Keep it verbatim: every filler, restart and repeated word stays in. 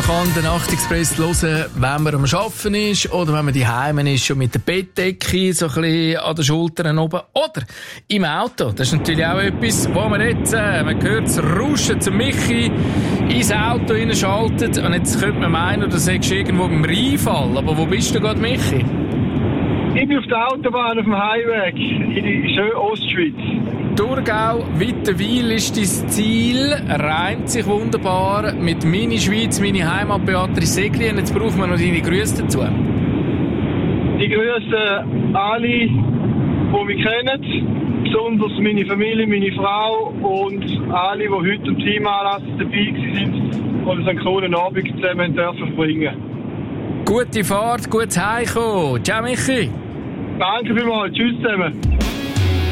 kann den Nachtexpress hören, wenn man am Arbeiten ist oder wenn man daheim ist, schon mit der Bettdecke so ein bisschen an den Schultern oben oder im Auto. Das ist natürlich auch etwas, wo man jetzt, äh, man hört das Rauschen zum Michi ins Auto hineinschaltet und jetzt könnte man meinen, du sagst irgendwo beim Rheinfall. Aber wo bist du gerade, Michi? Ich bin auf der Autobahn auf dem Highway in die schöne Ostschweiz. Thurgau, Wittewil ist dein Ziel, reimt sich wunderbar mit «Meine Schweiz, meine Heimat», Beatrice Segli. Und jetzt brauchen wir noch deine Grüße dazu. Ich grüße alle, die mich kennen, besonders meine Familie, meine Frau und alle, die heute im Teamanlass dabei waren und einen coolen Abend zusammen dürfen verbringen. Gute Fahrt, gutes Heimkommen. Ciao, Michi. Danke vielmals. Tschüss zusammen.